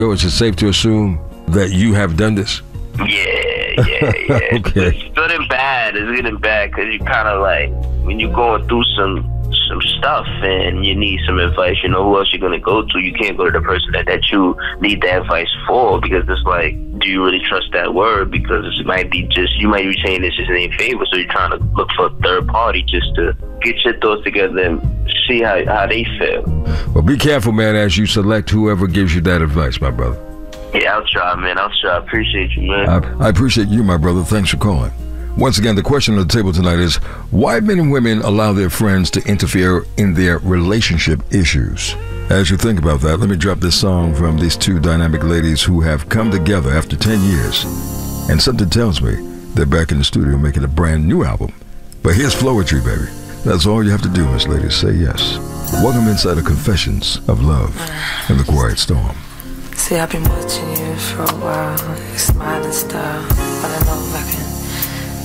Is it safe to assume that you have done this? Yeah. Okay. It's getting bad. It's getting bad because you kind of like, when you're going through some stuff and you need some advice, you know who else you're going to go to. You can't go to the person that you need the advice for, because it's like, do you really trust that word? Because it might be just, you might be saying this just in a favor, so you're trying to look for a third party just to get your thoughts together and see how they feel. Well, be careful, man, as you select whoever gives you that advice, my brother. Yeah, I'll try, man. I'll try. I appreciate you, man. I appreciate you, my brother. Thanks for calling. Once again, the question on the table tonight is, why men and women allow their friends to interfere in their relationship issues? As you think about that, let me drop this song from these two dynamic ladies who have come together after 10 years. And something tells me they're back in the studio making a brand new album. But here's Flowetry, baby. That's all you have to do, Miss Ladies. Say yes. Welcome inside the Confessions of Love in the Quiet Storm. See, I've been watching you for a while. Your smiling style,